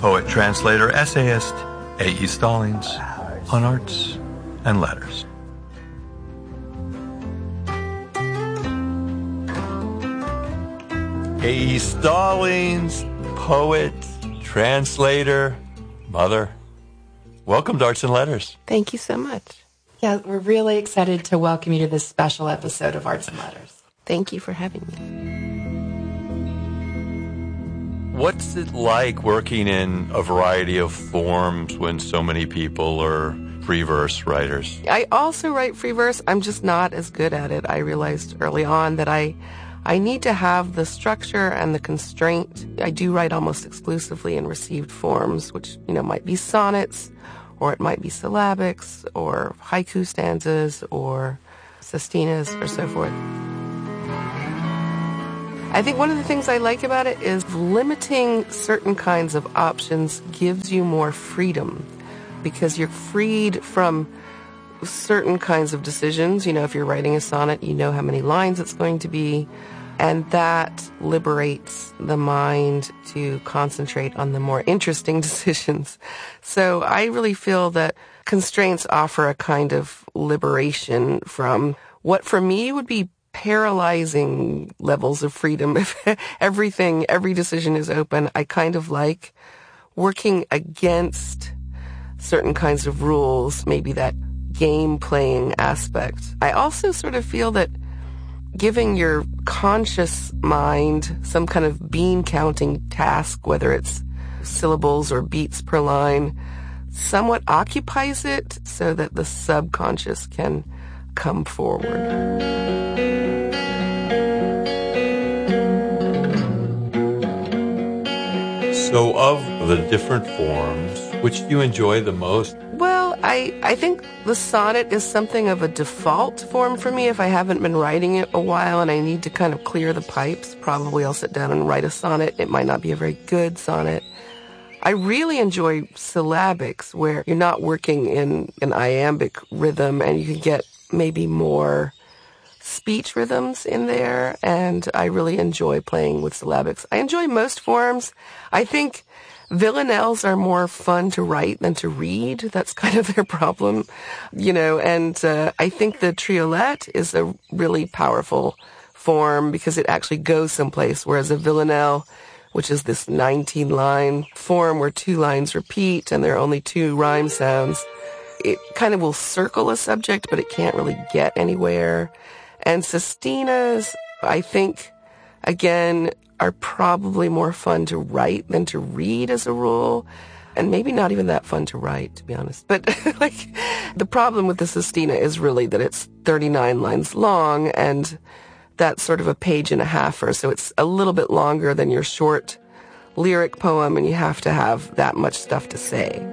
poet, translator, essayist, A.E. Stallings, on Arts and Letters. A.E. Stallings, poet, translator, mother. Welcome to Arts and Letters. Thank you so much. Yeah, we're really excited to welcome you to this special episode of Arts and Letters. Thank you for having me. What's it like working in a variety of forms when so many people are free verse writers? I also write free verse. I'm just not as good at it. I realized early on that I need to have the structure and the constraint. I do write almost exclusively in received forms, which, might be sonnets, or it might be syllabics, or haiku stanzas, or sestinas, or so forth. I think one of the things I like about it is limiting certain kinds of options gives you more freedom, because you're freed from certain kinds of decisions. If you're writing a sonnet, you know how many lines it's going to be, and that liberates the mind to concentrate on the more interesting decisions. So I really feel that constraints offer a kind of liberation from what for me would be paralyzing levels of freedom. If every decision is open, I kind of like working against certain kinds of rules, maybe that game playing aspect. I also sort of feel that giving your conscious mind some kind of bean counting task, whether it's syllables or beats per line, somewhat occupies it so that the subconscious can come forward. So of the different forms, which do you enjoy the most? Well, I think the sonnet is something of a default form for me. If I haven't been writing it a while and I need to kind of clear the pipes, probably I'll sit down and write a sonnet. It might not be a very good sonnet. I really enjoy syllabics, where you're not working in an iambic rhythm and you can get maybe more speech rhythms in there, and I really enjoy playing with syllabics. I enjoy most forms. I think villanelles are more fun to write than to read. That's kind of their problem, and I think the triolet is a really powerful form because it actually goes someplace, whereas a villanelle, which is this 19-line form where 2 lines repeat and there are only 2 rhyme sounds, it kind of will circle a subject, but it can't really get anywhere. And sestinas, I think, again, are probably more fun to write than to read as a rule. And maybe not even that fun to write, to be honest. But the problem with the sestina is really that it's 39 lines long, and that's sort of a page and a halfer. So it's a little bit longer than your short lyric poem, and you have to have that much stuff to say.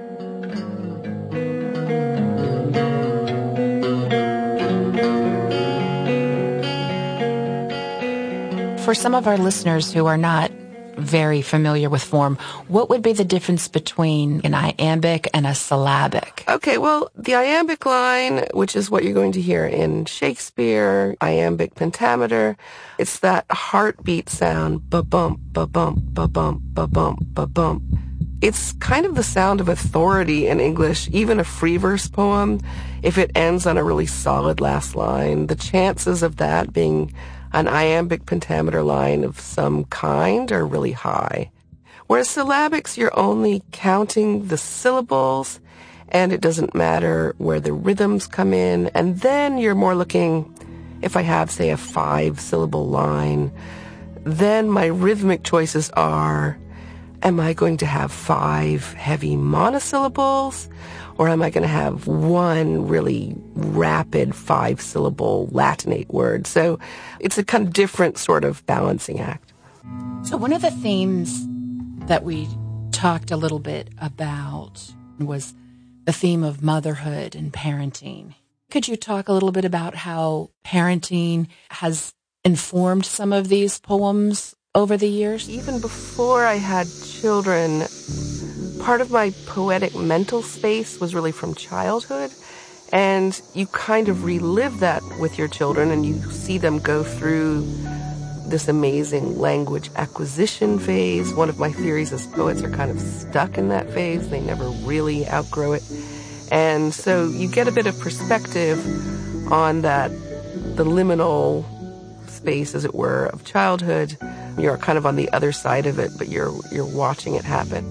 For some of our listeners who are not very familiar with form, what would be the difference between an iambic and a syllabic? Okay, well, the iambic line, which is what you're going to hear in Shakespeare, iambic pentameter, it's that heartbeat sound, ba-bump, ba-bump, ba-bump, ba-bump, ba-bump. It's kind of the sound of authority in English. Even a free verse poem, if it ends on a really solid last line, the chances of that being an iambic pentameter line of some kind are really high. Whereas syllabics, you're only counting the syllables, and it doesn't matter where the rhythms come in. And then you're more looking, if I have, say, a 5-syllable line, then my rhythmic choices are, am I going to have 5 heavy monosyllables, or am I going to have one really rapid 5-syllable Latinate word? So it's a kind of different sort of balancing act. So one of the themes that we talked a little bit about was the theme of motherhood and parenting. Could you talk a little bit about how parenting has informed some of these poems over the years? Even before I had children, part of my poetic mental space was really from childhood. And you kind of relive that with your children, and you see them go through this amazing language acquisition phase. One of my theories is poets are kind of stuck in that phase. They never really outgrow it. And so you get a bit of perspective on that, the liminal space, as it were, of childhood. You're kind of on the other side of it, but you're watching it happen.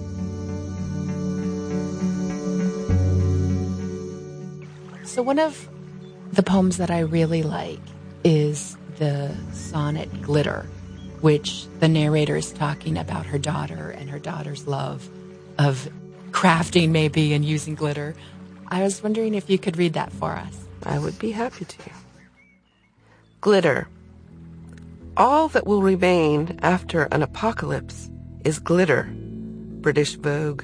So one of the poems that I really like is the sonnet Glitter, which the narrator is talking about her daughter and her daughter's love of crafting maybe and using glitter. I was wondering if you could read that for us. I would be happy to. Glitter. All that will remain after an apocalypse is glitter. British Vogue.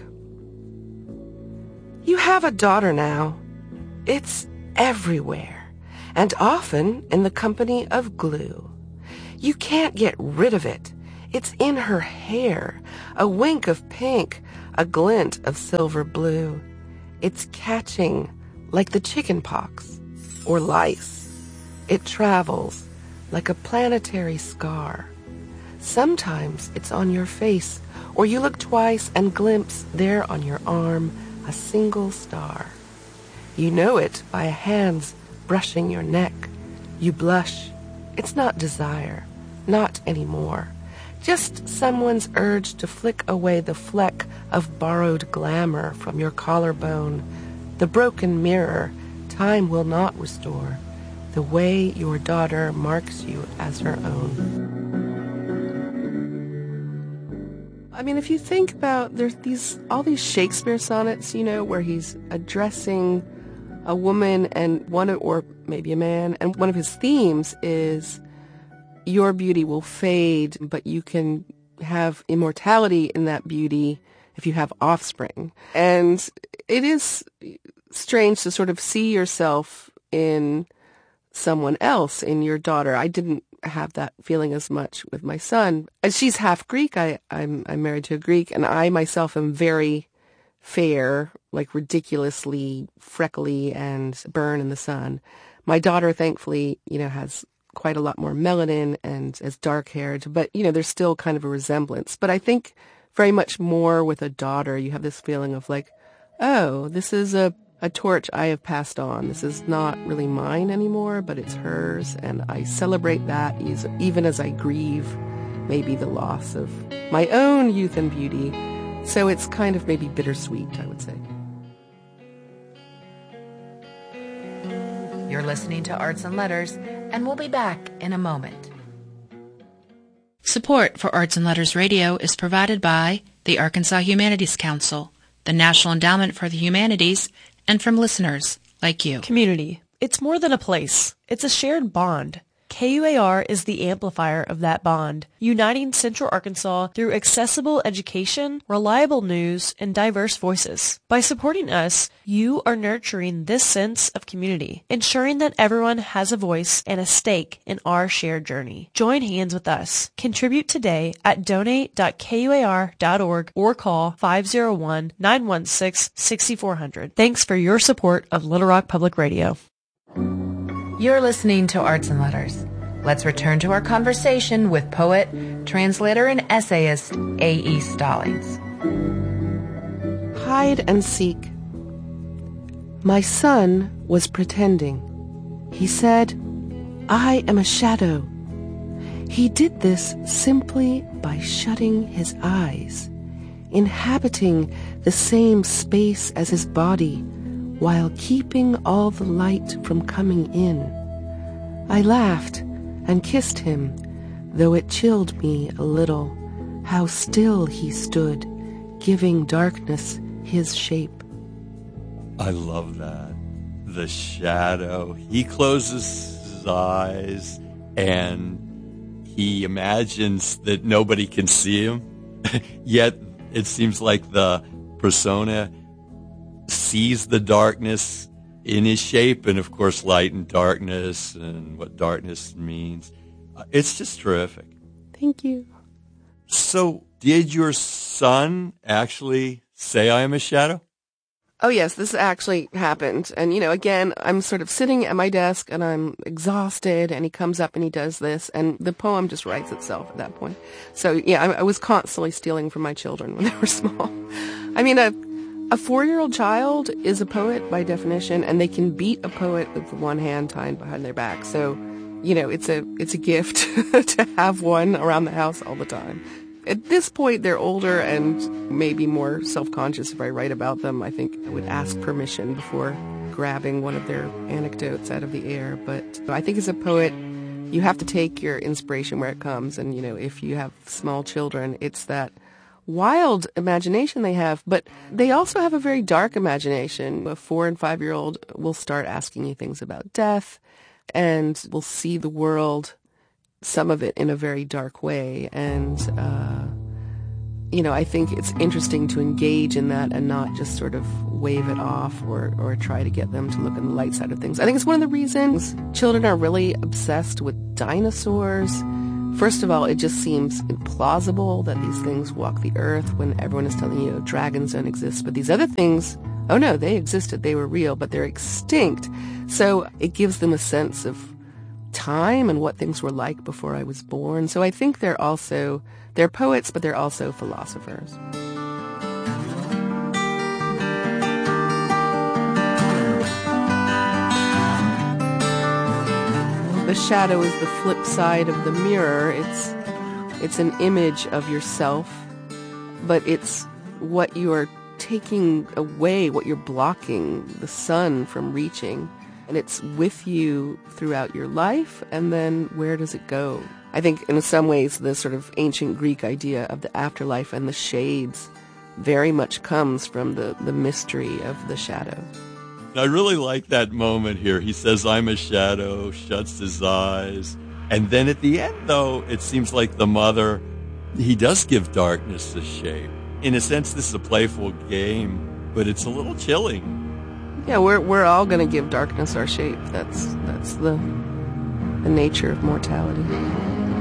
You have a daughter now. It's everywhere, and often in the company of glue. You can't get rid of it. It's in her hair, a wink of pink, a glint of silver blue. It's catching like the chicken pox or lice. It travels like a planetary scar. Sometimes it's on your face, or you look twice and glimpse there on your arm a single star. You know it by a hand's brushing your neck. You blush. It's not desire, not anymore. Just someone's urge to flick away the fleck of borrowed glamour from your collarbone. The broken mirror time will not restore, the way your daughter marks you as her own. I mean, if you think about, there's all these Shakespeare sonnets, where he's addressing a woman and or maybe a man, and one of his themes is your beauty will fade, but you can have immortality in that beauty if you have offspring. And it is strange to sort of see yourself in someone else, in your daughter. I didn't have that feeling as much with my son. And she's half Greek. I'm married to a Greek, and I myself am very fair, like ridiculously freckly and burn in the sun. My daughter, thankfully, has quite a lot more melanin and is dark-haired, but, there's still kind of a resemblance. But I think very much more with a daughter, you have this feeling of like, oh, this is a torch I have passed on. This is not really mine anymore, but it's hers, and I celebrate that even as I grieve maybe the loss of my own youth and beauty. So it's kind of maybe bittersweet, I would say. You're listening to Arts and Letters, and we'll be back in a moment. Support for Arts and Letters Radio is provided by the Arkansas Humanities Council, the National Endowment for the Humanities, and from listeners like you. Community. It's more than a place. It's a shared bond. KUAR is the amplifier of that bond, uniting Central Arkansas through accessible education, reliable news, and diverse voices. By supporting us, you are nurturing this sense of community, ensuring that everyone has a voice and a stake in our shared journey. Join hands with us. Contribute today at donate.kuar.org or call 501-916-6400. Thanks for your support of Little Rock Public Radio. You're listening to Arts and Letters. Let's return to our conversation with poet, translator, and essayist A.E. Stallings. Hide and seek. My son was pretending. He said, I am a shadow. He did this simply by shutting his eyes, inhabiting the same space as his body, while keeping all the light from coming in. I laughed and kissed him, though it chilled me a little, how still he stood, giving darkness his shape. I love that. The shadow. He closes his eyes and he imagines that nobody can see him, yet it seems like the persona sees the darkness in his shape, and of course light and darkness and what darkness means. It's just terrific. Thank you. So did your son actually say I am a shadow? Oh, yes, this actually happened. And, again, I'm sort of sitting at my desk and I'm exhausted, and he comes up and he does this, and the poem just writes itself at that point. So, yeah, I was constantly stealing from my children when they were small. I mean, a 4-year-old child is a poet by definition, and they can beat a poet with one hand tied behind their back. So, it's a gift to have one around the house all the time. At this point, they're older and maybe more self-conscious if I write about them. I think I would ask permission before grabbing one of their anecdotes out of the air. But I think as a poet, you have to take your inspiration where it comes. And, if you have small children, it's that wild imagination they have. But they also have a very dark imagination. A 4- and 5-year-old will start asking you things about death and will see the world, some of it in a very dark way. And, I think it's interesting to engage in that and not just sort of wave it off or try to get them to look on the light side of things. I think it's one of the reasons children are really obsessed with dinosaurs. First of all, it just seems implausible that these things walk the earth when everyone is telling you dragons don't exist. But these other things, oh no, they existed, they were real, but they're extinct. So it gives them a sense of time and what things were like before I was born. So I think they're poets, but they're also philosophers. The shadow is the flip side of the mirror. It's an image of yourself, but it's what you are taking away, what you're blocking the sun from reaching. And it's with you throughout your life, and then where does it go? I think in some ways the sort of ancient Greek idea of the afterlife and the shades very much comes from the mystery of the shadow. I really like that moment here. He says, I'm a shadow, shuts his eyes. And then at the end, though, it seems like the mother, he does give darkness a shape. In a sense, this is a playful game, but it's a little chilling. Yeah, we're all going to give darkness our shape. That's the nature of mortality.